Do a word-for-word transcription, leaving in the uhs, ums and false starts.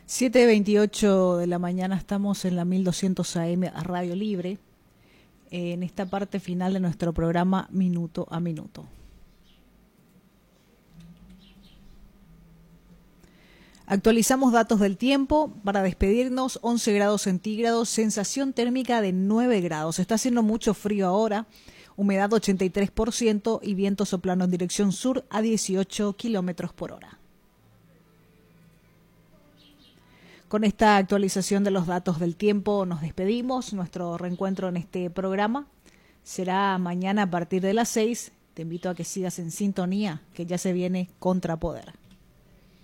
siete veintiocho de la mañana, estamos en la mil doscientos A M Radio Libre, en esta parte final de nuestro programa Minuto a Minuto. Actualizamos datos del tiempo para despedirnos. Once grados centígrados, sensación térmica de nueve grados. Está haciendo mucho frío ahora, humedad ochenta y tres por ciento y viento soplando en dirección sur a dieciocho kilómetros por hora. Con esta actualización de los datos del tiempo nos despedimos. Nuestro reencuentro en este programa será mañana a partir de las seis. Te invito a que sigas en sintonía, que ya se viene Contrapoder.